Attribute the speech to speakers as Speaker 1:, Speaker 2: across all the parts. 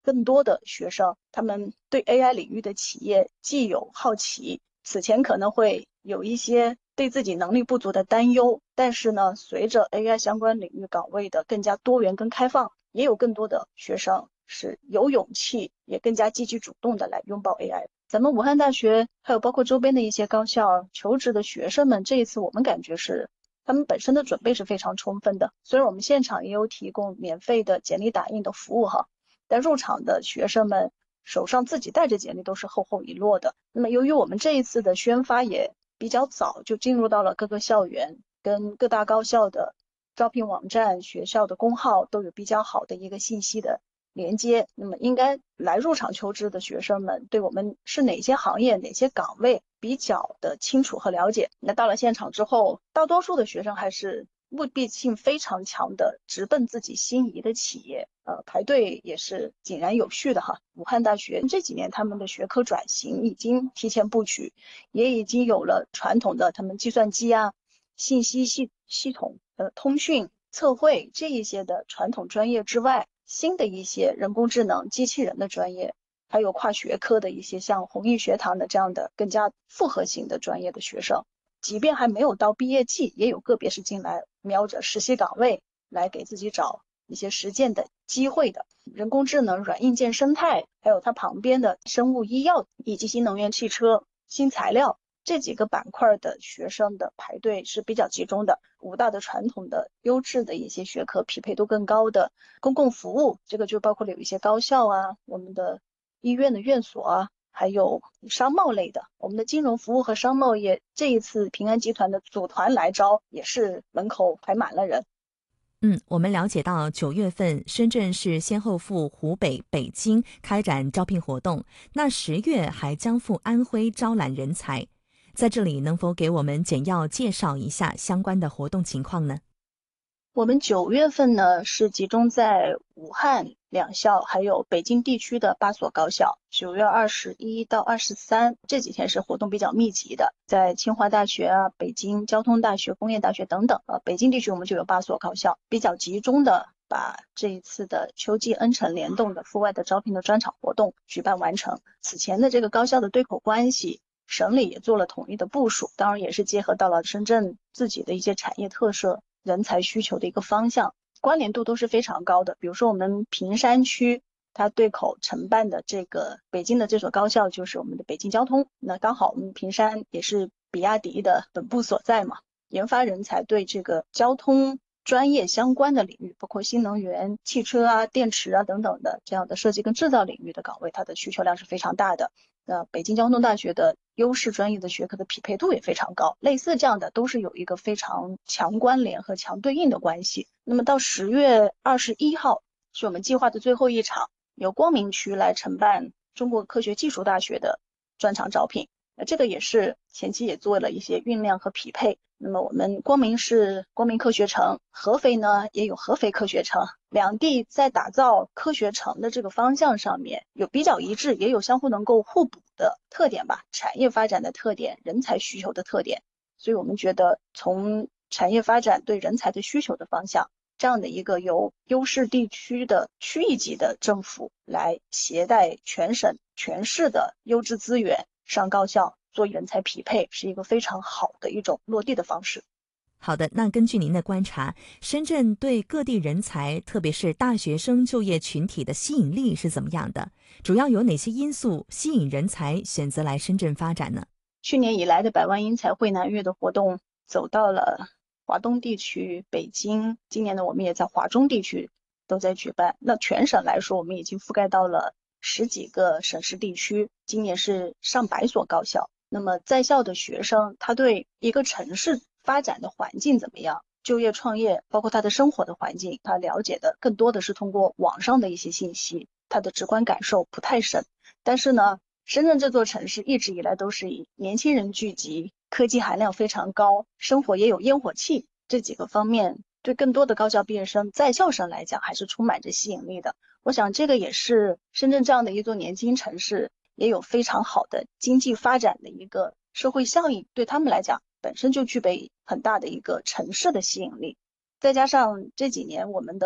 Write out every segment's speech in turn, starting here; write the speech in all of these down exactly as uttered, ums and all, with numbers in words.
Speaker 1: 更多的学生，他们对 A I 领域的企业既有好奇，此前可能会有一些对自己能力不足的担忧，但是呢，随着 A I 相关领域岗位的更加多元跟开放，也有更多的学生是有勇气，也更加积极主动的来拥抱 A I。咱们武汉大学还有包括周边的一些高校求职的学生们，这一次我们感觉是他们本身的准备是非常充分的。虽然我们现场也有提供免费的简历打印的服务哈，但入场的学生们手上自己带着简历都是厚厚一摞的。那么由于我们这一次的宣发也比较早就进入到了各个校园，跟各大高校的招聘网站、学校的公号都有比较好的一个信息的连接，那么应该来入场求职的学生们对我们是哪些行业、哪些岗位比较的清楚和了解。那到了现场之后，大多数的学生还是目的性非常强的，直奔自己心仪的企业，呃，排队也是井然有序的哈。武汉大学这几年他们的学科转型已经提前布局，也已经有了传统的他们计算机啊、信息系系统、呃、通讯、测绘这一些的传统专业之外，新的一些人工智能、机器人的专业，还有跨学科的一些像弘毅学堂的这样的更加复合型的专业的学生，即便还没有到毕业季，也有个别是进来瞄着实习岗位来给自己找一些实践的机会的。人工智能、软硬件生态，还有它旁边的生物医药以及新能源汽车、新材料这几个板块的学生的排队是比较集中的。五大的传统的优质的一些学科匹配度更高的公共服务，这个就包括了有一些高校啊，我们的医院的院所啊，还有商贸类的，我们的金融服务和商贸业这一次平安集团的组团来招，也是门口排满了人。
Speaker 2: 嗯，我们了解到九月份深圳市先后赴湖北、北京开展招聘活动，那十月还将赴安徽招揽人才。在这里能否给我们简要介绍一下相关的活动情况呢？
Speaker 1: 我们九月份呢是集中在武汉两校，还有北京地区的八所高校。九月二十一到二十三这几天是活动比较密集的，在清华大学啊、北京交通大学、工业大学等等。呃，北京地区我们就有八所高校，比较集中的把这一次的秋季恩城联动的赴外的招聘的专场活动举办完成。此前的这个高校的对口关系，省里也做了统一的部署，当然也是结合到了深圳自己的一些产业特色、人才需求的一个方向，关联度都是非常高的。比如说我们坪山区它对口承办的这个北京的这所高校就是我们的北京交通，那刚好我们坪山也是比亚迪的本部所在嘛，研发人才对这个交通专业相关的领域，包括新能源、汽车啊、电池啊等等的这样的设计跟制造领域的岗位，它的需求量是非常大的。那北京交通大学的优势专业的学科的匹配度也非常高，类似这样的都是有一个非常强关联和强对应的关系。那么到十月二十一号是我们计划的最后一场，由光明区来承办中国科学技术大学的专场招聘。那这个也是前期也做了一些酝酿和匹配。那么我们光明是光明科学城，合肥呢也有合肥科学城，两地在打造科学城的这个方向上面有比较一致，也有相互能够互补的特点吧，产业发展的特点，人才需求的特点。所以我们觉得从产业发展对人才的需求的方向，这样的一个由优势地区的区域级的政府来携带全省全市的优质资源上高校做人才匹配，是一个非常好的一种落地的方式。
Speaker 2: 好的，那根据您的观察，深圳对各地人才，特别是大学生就业群体的吸引力是怎么样的？主要有哪些因素吸引人才选择来深圳发展呢？
Speaker 1: 去年以来的百万英才汇南粤的活动走到了华东地区、北京，今年呢我们也在华中地区都在举办。那全省来说，我们已经覆盖到了十几个省市地区，今年是上百所高校。那么在校的学生，他对一个城市发展的环境怎么样，就业创业，包括他的生活的环境，他了解的更多的是通过网上的一些信息，他的直观感受不太深。但是呢，深圳这座城市一直以来都是以年轻人聚集、科技含量非常高、生活也有烟火气这几个方面，对更多的高校毕业生、在校生来讲还是充满着吸引力的。我想这个也是深圳这样的一座年轻城市也有非常好的经济发展的一个社会效应，对他们来讲本身就具备很大的一个城市的吸引力。再加上这几年我们的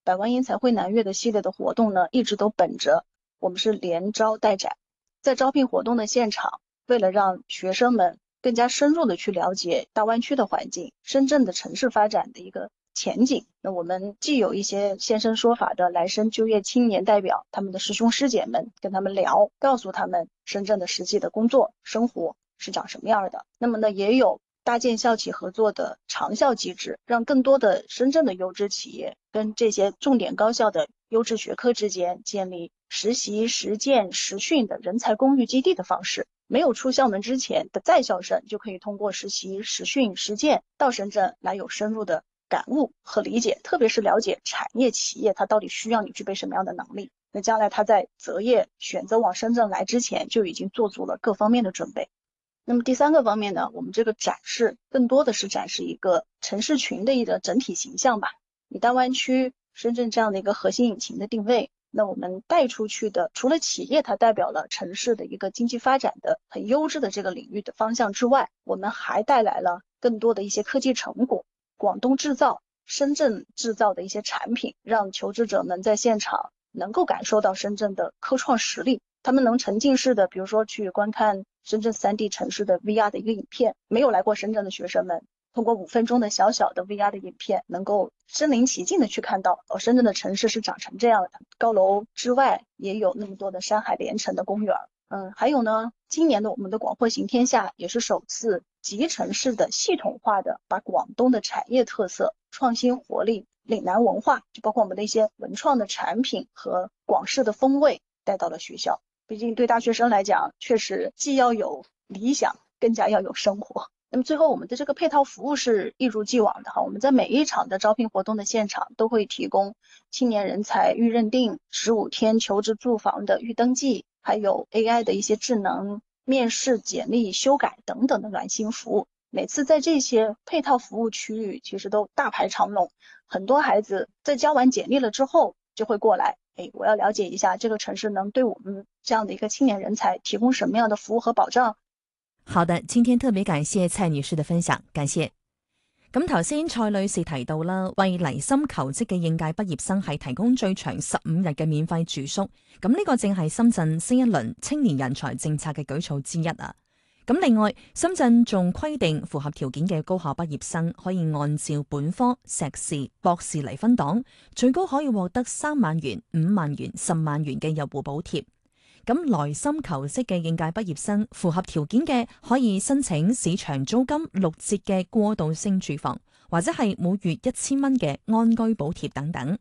Speaker 1: 百万英才汇南粤的系列的活动呢，一直都本着我们是连招带展。在招聘活动的现场，为了让学生们更加深入的去了解大湾区的环境，深圳的城市发展的一个前景，那我们既有一些现身说法的来生就业青年代表，他们的师兄师姐们跟他们聊，告诉他们深圳的实际的工作生活是长什么样的。那么呢，也有搭建校企合作的长校机制，让更多的深圳的优质企业跟这些重点高校的优质学科之间建立实习、实践、实训的人才公寓基地的方式。没有出校门之前的在校生就可以通过实习、实训、实践到深圳来有深入的感悟和理解，特别是了解产业企业它到底需要你具备什么样的能力。那将来他在择业选择往深圳来之前，就已经做足了各方面的准备。那么第三个方面呢，我们这个展示更多的是展示一个城市群的一个整体形象吧。以大湾区深圳这样的一个核心引擎的定位，那我们带出去的除了企业它代表了城市的一个经济发展的很优质的这个领域的方向之外，我们还带来了更多的一些科技成果，广东制造、深圳制造的一些产品，让求职者能在现场能够感受到深圳的科创实力。他们能沉浸式的，比如说去观看深圳 三 D 城市的 V R 的一个影片，没有来过深圳的学生们通过五分钟的小小的 V R 的影片，能够身临其境的去看到哦，深圳的城市是长成这样的。高楼之外也有那么多的山海连成的公园。嗯，还有呢，今年的我们的广货行天下也是首次集城市的系统化的把广东的产业特色、创新活力、岭南文化，就包括我们的一些文创的产品和广式的风味带到了学校。毕竟对大学生来讲，确实既要有理想，更加要有生活。那么最后我们的这个配套服务是一如既往的哈，我们在每一场的招聘活动的现场都会提供青年人才预认定、十五天求职住房的预登记，还有 A I 的一些智能面试、简历修改等等的暖心服务。每次在这些配套服务区域其实都大排长龙，很多孩子在交完简历了之后就会过来，哎，我要了解一下这个城市能对我们这样的一个青年人才提供什么样的服务和保障。
Speaker 2: 好的，今天特別感謝蔡女士嘅分享，感謝。咁頭先蔡女士提到啦，為嚟深求職嘅應屆畢業生係提供最長十五日嘅免費住宿，咁呢個正係深圳新一輪青年人才政策嘅舉措之一啊。咁另外，深圳仲規定符合條件嘅高校畢業生可以按照本科、碩士、博士嚟分檔，最高可以獲得三萬元、五萬元、十萬元嘅入戶補貼。咁來深求職嘅應屆畢業生符合條件嘅，可以申請市場租金六折嘅過渡性住房，或者係每月一千蚊嘅安居補貼等等。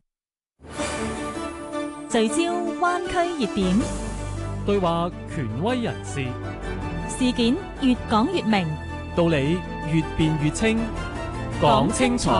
Speaker 3: 聚焦灣區熱點，
Speaker 4: 對話權威人士，
Speaker 3: 事件越講越明，
Speaker 4: 道理越辯越清，講清楚。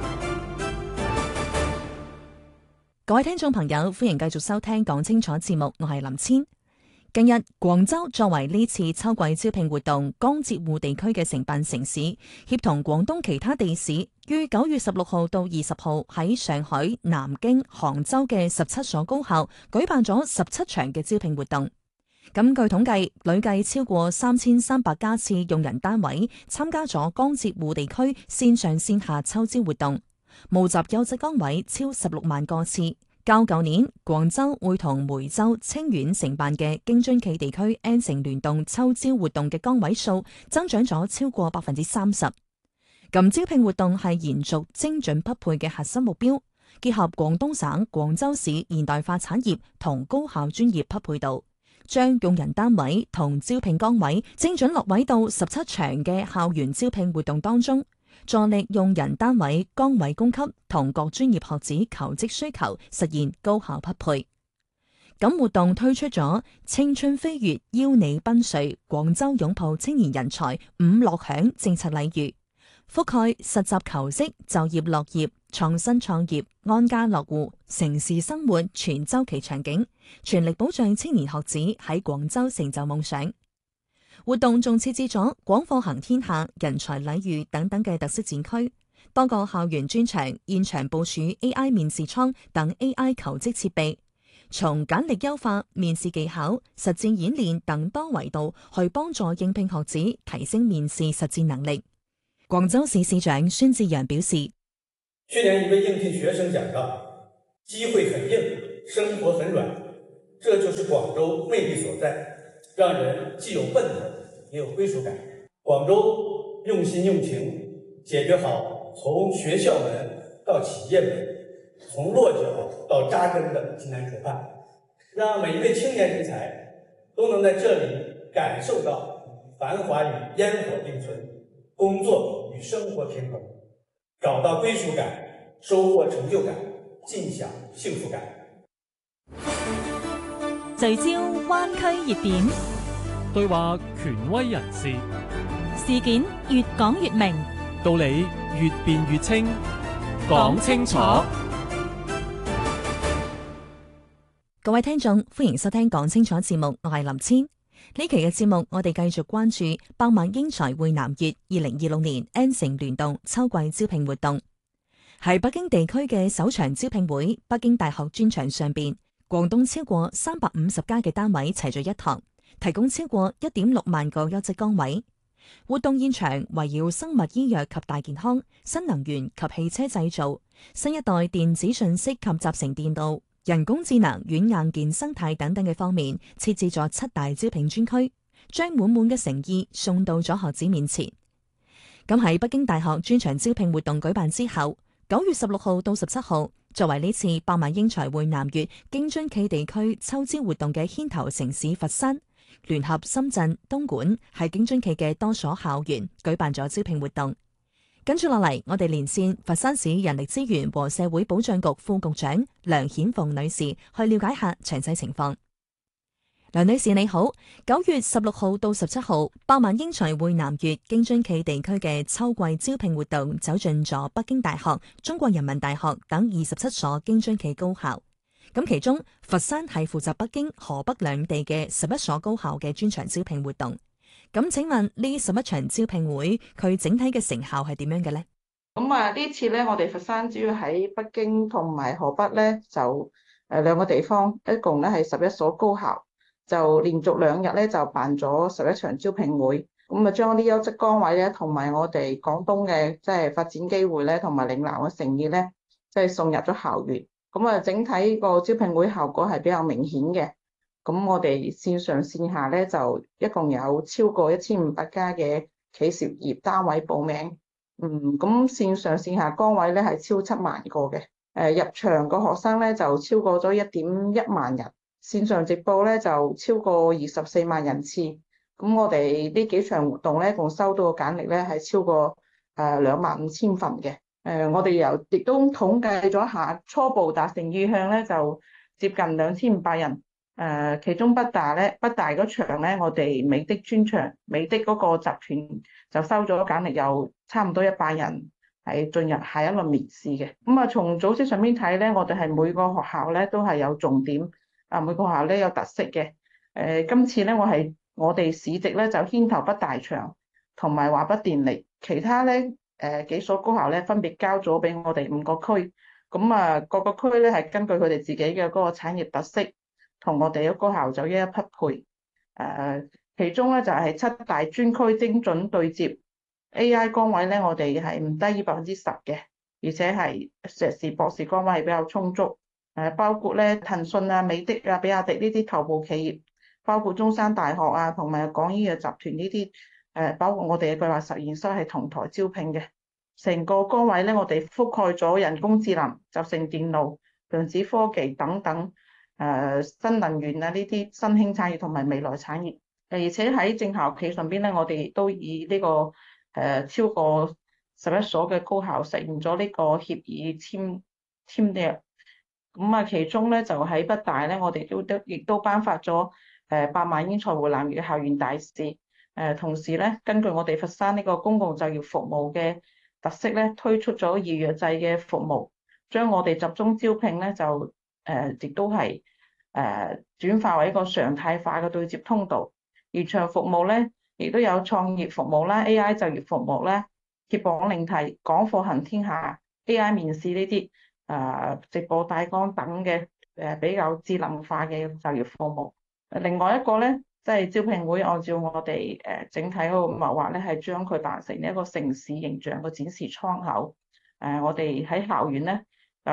Speaker 2: 各位聽眾朋友，歡迎繼續收聽講清楚節目，我係林千。近日，廣州作為呢次秋季招聘活動江浙滬地區嘅承辦城市，協同廣東其他地市，於九月十六號到二十號喺上海、南京、杭州嘅十七所高校舉辦咗十七場嘅招聘活動。咁據統計，累計超過三千三百家次用人單位參加咗江浙滬地區線上線下秋招活動，募集優質崗位超十六萬個次。較舊年廣州會同梅州、清遠承辦嘅京津冀地區 N 城聯動秋招活動嘅崗位數增長咗超過百分之三十。咁招聘活動係延續精準匹配嘅核心目標，結合廣東省、廣州市現代化產業同高校專業匹配度，將用人單位同招聘崗位精準落位到十七場嘅校園招聘活動當中。助力用人單位崗位供給同各專業學子求職需求實現高效匹配。咁活動推出咗青春飛躍邀你奔瑞廣州擁抱青年人才五樂享政策禮遇，覆蓋實習求職、就業樂業、創新創業、安家樂戶、城市生活全周期場景，全力保障青年學子喺廣州成就夢想。活動仲設置咗廣貨行天下、人才禮遇等等嘅特色展區，多個校園專場現場部署 A I 面試倉等 A I 求職設備，從簡歷優化、面試技巧、實戰演練等多維度去幫助應聘學子提升面試實戰能力。廣州市市長孫志陽表示：
Speaker 5: 去年一位應聘學生講到， 機會很硬，生活很軟，這就是廣州魅力所在，讓人既有奔頭，也有歸屬感。廣州用心用情，解決好從學校門到企業門，從落腳到扎根的艱難處盼，讓每一位青年人才都能在這裡感受到繁華與煙火並存，工作與生活平衡，找到歸屬感，收穫成就感，盡享幸福感。
Speaker 3: 聚焦灣區熱點，
Speaker 4: 對話權威人士，
Speaker 3: 事件越講越明，
Speaker 4: 道理越辯越清，講清楚。
Speaker 2: 各位聽眾，歡迎收聽講清楚節目，我係林千。呢期嘅節目，我哋繼續關注百萬英才匯南粵二零二六年 N 城聯動秋季招聘活動。喺北京地區嘅首場招聘會，北京大學專場上邊，廣東超過三百五十家嘅單位齊聚一堂，提供超過一點六萬個優質崗位。活動現場圍繞生物醫藥及大健康、新能源及汽車製造、新一代電子信息及集成電路、人工智能、軟硬件生態等等嘅方面，設置咗七大招聘專區，將滿滿嘅誠意送到咗學子面前。咁喺北京大學專場招聘活動舉辦之後，九月十六號到十七號，作為呢次百萬英才匯南粵京津冀地區秋招活動嘅牽頭城市佛山，聯合深圳、東莞喺京津冀嘅多所校園舉辦咗招聘活動。跟住落嚟，我哋連線佛山市人力資源和社會保障局副局長梁顯鳳女士，去了解下詳細情況。梁女士你好，九月十六號到十七號，百萬英才匯南粵京津冀地區嘅秋季招聘活動走進咗北京大學、中國人民大學等二十七所京津冀高校。咁其中，佛山係負責北京、河北兩地嘅十一所高校嘅專場招聘活動。咁請問呢十一場招聘會，佢整體嘅成效係點樣嘅呢？
Speaker 6: 咁啊，呢次咧，我哋佛山主要喺北京同埋河北咧，就誒兩個地方，一共咧係十一所高校，就連續兩日咧就辦咗十一場招聘會。咁啊，將啲優質崗位咧，同埋我哋廣東嘅即係發展機會咧，同埋嶺南嘅誠意咧，即係送入咗校園。咁啊，整體個招聘會效果係比較明顯嘅。咁我哋線上線下咧就一共有超過一千五百家嘅企事業單位報名。嗯，咁線上線下崗位咧係超七萬個嘅。誒，入場個學生咧就超過咗一點一萬人，線上直播咧就超過二十四萬人次。咁我哋呢幾場活動咧，共收到嘅簡歷咧係超過誒兩萬五千份嘅。誒，我哋又亦都統計咗下，初步達成意向咧就接近兩千五百人。誒，其中北大咧，北大嗰場咧，我哋美的專場，美的嗰個集團就收咗簡歷，有差唔多一百人係進入下一輪面試嘅。咁啊，從組織上面睇咧，我哋係每個學校咧都係有重點，啊每個學校咧有特色嘅。誒，今次咧我係我哋市直咧就牽頭北大場同埋華北電力，其他咧誒幾所高校咧分別交咗俾我哋五個區。咁啊，各個區咧係根據佢哋自己嘅嗰個產業特色，同我哋嘅高校就一一匹配。誒，其中咧就係七大專區精準對接 A I 崗位咧，我哋係唔低於百分之十嘅，而且係碩士、博士崗位係比較充足。誒，包括咧騰訊啊、美的啊、比亞迪呢啲頭部企業，包括中山大學啊，同埋廣醫藥集團呢啲。誒，包括我哋嘅計劃實驗室係同台招聘嘅。成個崗位咧，我哋覆蓋咗人工智能、集成電路、量子科技等等。誒、呃、新能源啊，呢啲新興產業同埋未來產業，而且喺正校企上邊咧，我哋都以呢、這個誒、呃、超過十一所嘅高校實現咗呢個協議簽簽約。咁啊，其中咧就喺北大咧，我哋都都亦都頒發咗誒百萬英才匯南粵嘅校園大使。誒、呃、同時咧，根據我哋佛山呢個公共就業服務嘅特色咧，推出咗預約制嘅服務，將我哋集中招聘咧就誒亦、呃、都係。誒、呃、轉化為一個常態化嘅對接通道，而場服務咧，亦都有創業服務啦、A I 就業服務啦、揭榜領題、講課行天下、A I 面試呢啲誒直播帶綱等嘅誒、呃、比較智能化嘅就業服務。另外一個咧，即係招聘會按照我哋誒整體嗰個謀劃咧，係將佢辦成一個城市形象嘅展示窗口。誒、呃，我哋喺校園咧就誒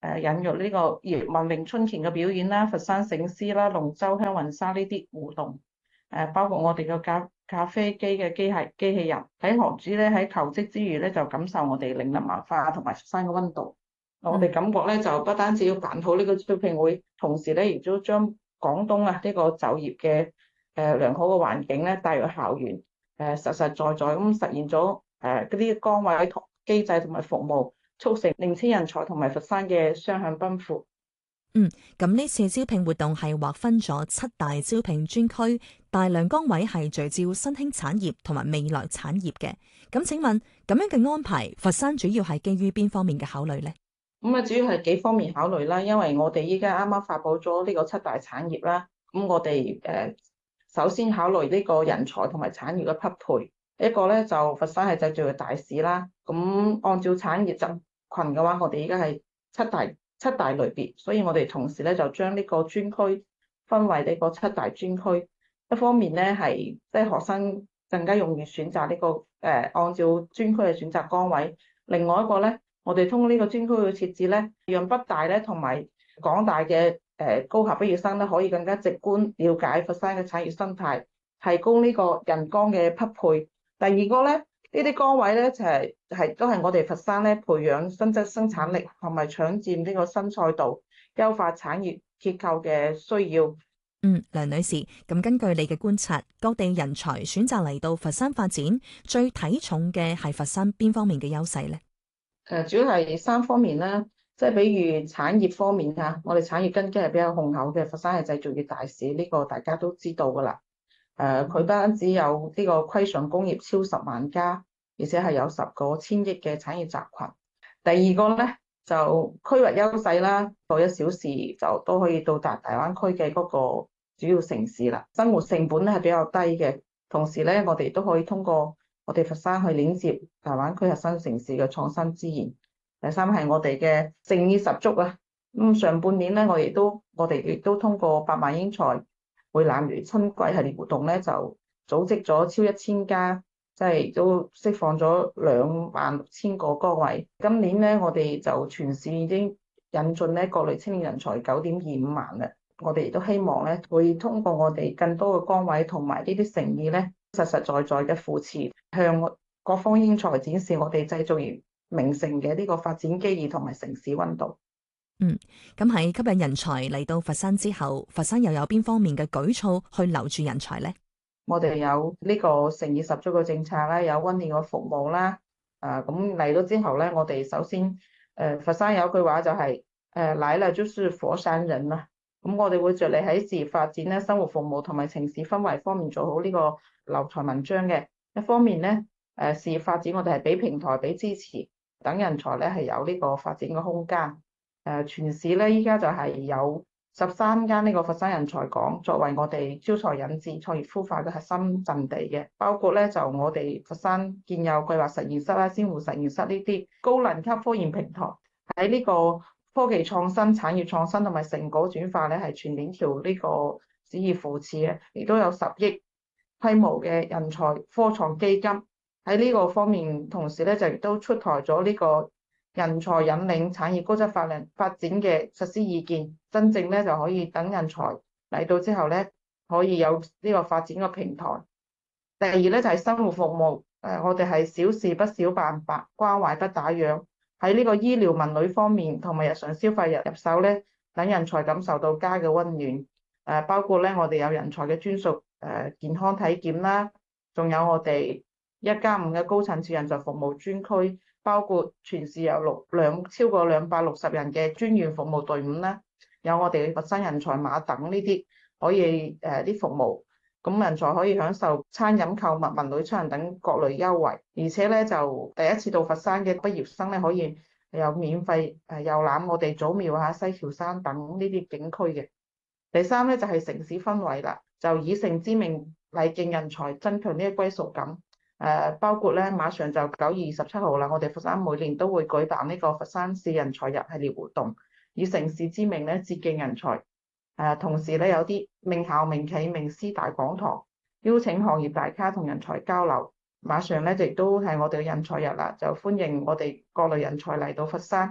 Speaker 6: 誒引入呢個葉問詠春拳嘅表演啦、佛山醒獅啦、龍舟香雲紗呢啲互動。誒包括我哋嘅咖咖啡機嘅機械機器人喺學主咧喺求職之餘咧，就感受我哋嶺南文化同埋佛山嘅溫度。我哋感覺咧就不單止要辦好呢個招聘會，同時咧亦都將廣東啊呢個就業嘅誒良好嘅環境咧帶入校園，誒實實在在咁實現咗誒嗰啲崗位同機制同埋服務，促成年輕人才同埋佛山嘅雙向奔赴。
Speaker 2: 嗯，咁呢次招聘活動係劃分咗七大招聘專區，大量崗位係聚焦新興產業同埋未來產業嘅。咁請問咁樣嘅安排，佛山主要係基於邊方面嘅考慮呢？
Speaker 6: 咁啊，主要係幾方面考慮啦，因為我哋依家啱啱發佈咗呢個七大產業啦，咁我哋誒首先考慮呢個人才同埋產業嘅匹配，一個咧就佛山係製造業大市啦，咁按照產業集群嘅話，我哋依家係七大七大類別，所以我哋同時咧就將呢個專區分為呢個七大專區，一方面咧係即係學生更加容易選擇呢個誒按照專區嘅選擇崗位，另外一個咧。我哋通過呢個專區嘅設置咧，讓北大咧同埋廣大嘅誒高校畢業生咧，可以更加直觀了解佛山嘅產業生態，提供呢個人崗嘅匹配。第二個咧，呢啲崗位咧就係係都係我哋佛山咧培養新質生產力同埋搶佔呢個新賽道，優化產業結構嘅需要。
Speaker 2: 嗯，梁女士，咁根據你嘅觀察，各地人才選擇嚟到佛山發展，最睇重嘅係佛山邊方面嘅優勢咧？
Speaker 6: 誒主要係三方面啦，即係比如產業方面嚇，我哋產業根基係比較雄厚嘅，佛山係製造業大市，呢個大家都知道㗎啦。誒，佢不單止有呢個規上工業超十萬家，而且係有十個千億嘅產業集群。第二個咧就區域優勢啦，過一小時就都可以到達大灣區嘅嗰個主要城市啦，生活成本咧係比較低嘅，同時咧我哋都可以通過我哋佛山去鏈接大灣區核心城市嘅創新資源。第三係我哋嘅誠意十足啊！咁上半年咧，我哋都我哋亦都通過百萬英才會南粵春季系列活動咧，就組織咗超一千家，即係都釋放咗兩萬六千個崗位。今年咧，我哋就全市已經引進咧各類青年人才九點二五萬啦。我哋亦都希望咧，會通過我哋更多嘅崗位同埋呢啲誠意咧，實實在在嘅扶持，向各方英才展示我哋製造業名城嘅呢個發展機遇同埋城市溫度。
Speaker 2: 嗯，咁喺吸引人才嚟到佛山之後，佛山又有邊方面嘅舉措去留住人才呢？
Speaker 6: 我哋有呢個誠意十足嘅政策啦，有溫暖嘅服務啦。啊，咁嚟到之後咧，我哋首先誒、呃、佛山有句話就係、是、誒、呃、來了就是佛山人啦。咁我哋會着力喺事業發展咧、生活服務同埋城市氛圍方面做好呢個留才文章嘅。一方面咧，誒、呃、事業發展我哋係俾平台、俾支持，等人才咧係有呢個發展嘅空間。誒、呃、全市咧依家就係有十三間呢個佛山人才港作為我哋招才引智、創業孵化嘅核心陣地嘅，包括咧就我哋佛山建有計劃實驗室啦、鮮活實驗室呢啲高能級科研平台，喺呢個科技創新、產業創新同埋成果轉化咧係全鏈條呢個旨意扶持嘅，亦都有十億規模嘅人才科創基金喺呢個方面，同時咧就亦都出台咗呢個人才引領產業高質發量發展嘅實施意見，真正咧就可以等人才嚟到之後咧可以有呢個發展嘅平台。第二咧就係生活服務，誒我哋係小事不小辦，白關懷不打烊。喺呢個醫療文旅方面同埋日常消費入入手咧，等人才感受到家嘅溫暖。誒包括咧我哋有人才嘅專屬誒健康體檢啦，仲有我哋一加五嘅高層次人才服務專區，包括全市有六兩超過兩百六十人嘅專員服務隊伍啦，有我哋佛山人才碼等呢啲可以誒啲服務。咁人才可以享受餐飲、購物、文旅、出行等各類優惠，而且咧就第一次到佛山嘅畢業生咧可以有免費誒遊覽我哋祖廟啊、西樵山等呢啲景區嘅。第三咧就係城市氛圍啦，就以城之名禮敬人才，增強呢個歸屬感。誒包括咧馬上就九月二十七號啦，我哋佛山每年都會舉辦呢個佛山市人才日系列活動，以城市之名咧致敬人才。誒同時咧有啲名校、名企、名師大講堂，邀請行業大咖同人才交流。馬上咧亦都係我哋嘅人才日啦，就歡迎我哋各類人才嚟到佛山，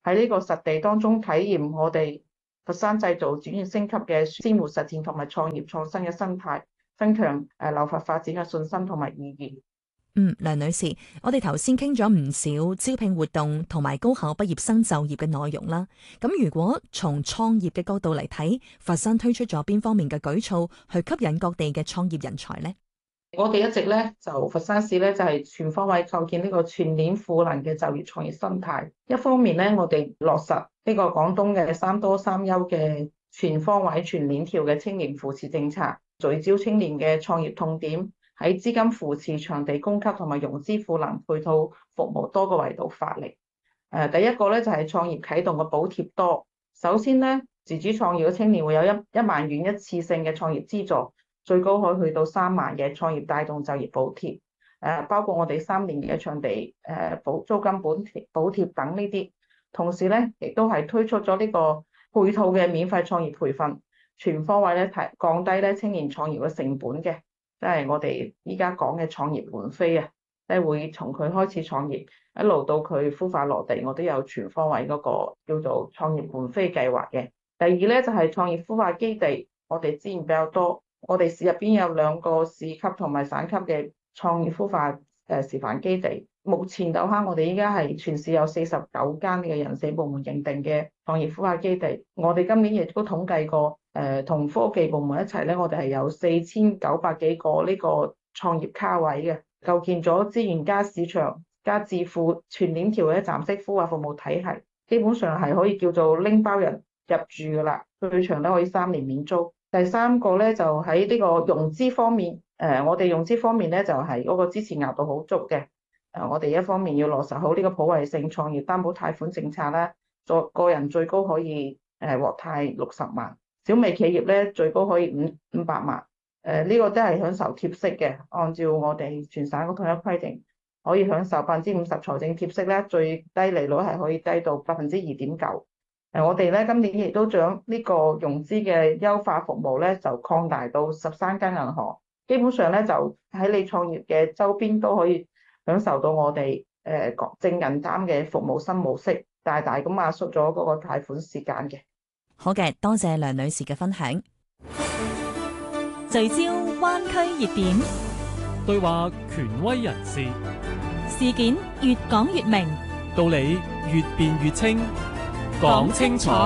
Speaker 6: 喺呢個實地當中體驗我哋佛山製造轉型升級嘅鮮活實踐同埋創業創新嘅生態，增強誒留佛發展嘅信心同埋意義。
Speaker 2: 嗯，梁女士，我哋頭先傾咗唔少招聘活動同埋高考畢業生就業嘅內容啦。咁如果從創業嘅角度嚟睇，佛山推出咗邊方面嘅舉措去吸引各地嘅創業人才呢？
Speaker 6: 我哋一直咧就佛山市咧就係全方位構建呢個全鏈賦能嘅就業創業生態。一方面咧，我哋落實呢個廣東嘅三多三優嘅全方位全鏈條嘅青年扶持政策，聚焦青年嘅創業痛點，喺資金扶持、場地供給同埋融資賦能配套服務多個維度發力。誒，第一個咧就係創業啟動嘅補貼多。首先咧，自主創業嘅青年會有一一萬元一次性嘅創業資助。最高可以去到三萬嘅創業帶動就業補貼，誒包括我哋三年嘅場地誒補租金補貼補貼等呢啲。同時咧，亦都係推出咗呢個配套嘅免費創業培訓，全方位咧提降低咧青年創業嘅成本嘅，即係我哋依家講嘅創業門飛啊，即係會從佢開始創業一路到佢孵化落地，我都有全方位嗰個叫做創業門飛計劃嘅。第二咧就係創業孵化基地，我哋資源比較多。我哋市入邊有兩個市級同埋省級嘅創業孵化誒示範基地。目前到下我哋依家係全市有四十九間嘅人社部門認定嘅創業孵化基地。我哋今年亦都統計過，誒同科技部門一齊咧，我哋係有四千九百幾個呢個創業卡位嘅，構建咗資源加市場加智庫全鏈條嘅一站式孵化服務體系，基本上係可以叫做拎包人入住噶啦，最長咧可以三年免租。第三個咧就喺呢個融資方面，誒我哋融資方面咧就係嗰個支持額度好足嘅。誒我哋一方面要落實好呢個普惠性創業擔保貸款政策啦，作個人最高可以誒獲貸六十萬，小微企業咧最高可以五五百萬。誒呢個都係享受貼息嘅，按照我哋全省嘅統一規定，可以享受百分之五十財政貼息咧，最低利率係可以低到百分之二點九。誒，我哋咧今年亦都將呢個融資嘅優化服務咧，就擴大到十三間銀行，基本上咧就喺你創業嘅周邊都可以享受到我哋誒正銀擔嘅服務新模式，大大咁壓縮咗嗰個貸款時間嘅。
Speaker 2: 好嘅，多謝梁女士嘅分享。
Speaker 3: 聚焦灣區熱點，
Speaker 4: 對話權威人士，
Speaker 3: 事件越講越明，
Speaker 4: 道理越辯越清。講清楚。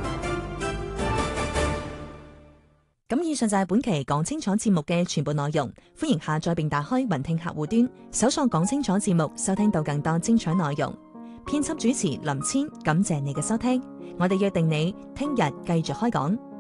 Speaker 2: 咁以上就係本期講清楚節目嘅全部內容，歡迎下載並打開雲聽客戶端，搜索講清楚節目，收聽到更多精彩內容。編輯主持林千，感謝你嘅收聽，我哋約定你聽日繼續開講。